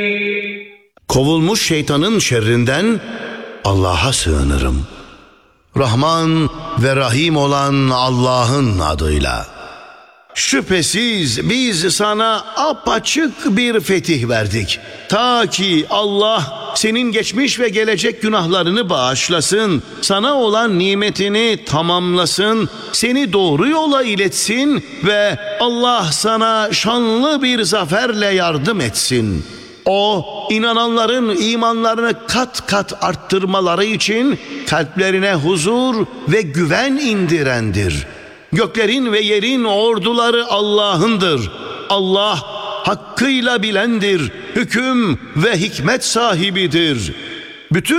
Kovulmuş şeytanın şerrinden Allah'a sığınırım. Rahman ve Rahim olan Allah'ın adıyla. Şüphesiz biz sana apaçık bir fetih verdik. Ta ki Allah senin geçmiş ve gelecek günahlarını bağışlasın, sana olan nimetini tamamlasın, seni doğru yola iletsin ve Allah sana şanlı bir zaferle yardım etsin. O, inananların imanlarını kat kat arttırmaları için kalplerine huzur ve güven indirendir. Göklerin ve yerin orduları Allah'ındır. Allah hakkıyla bilendir, hüküm ve hikmet sahibidir. Bütün